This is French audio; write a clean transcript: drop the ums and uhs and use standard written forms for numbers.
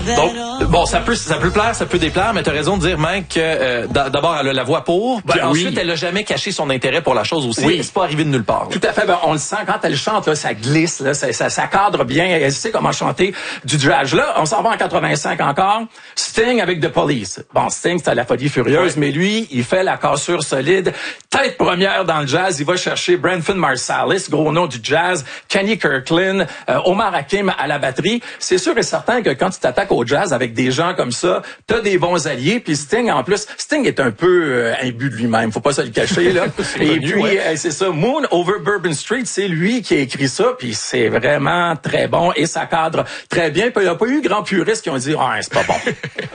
Donc, bon, ça peut plaire, ça peut déplaire, mais t'as raison de dire, Mike, que d'abord, elle a la voix pour, puis ensuite, elle a jamais caché son intérêt pour la chose aussi. Oui. C'est pas arrivé de nulle part. Tout à fait. Ben, on le sent quand elle chante, là, ça glisse, là, ça cadre bien. Elle sait comment chanter du jazz. Là, on s'en va en 85 encore. Sting avec The Police. Bon, Sting, c'est à la folie furieuse, mais lui, il fait la cassure solide. Tête première dans le jazz, il va chercher Branford Marsalis, gros nom du jazz, Kenny Kirkland, Omar Hakim à la batterie. C'est sûr et certain que quand tu t'attaques au jazz avec des gens comme ça, t'as des bons alliés. Puis Sting, en plus, Sting est un peu imbu de lui-même, faut pas se le cacher là. Et puis c'est ça, Moon Over Bourbon Street, c'est lui qui a écrit ça, puis c'est vraiment très bon et ça cadre très bien. Puis il n'y a pas eu grand puriste qui ont dit c'est pas bon.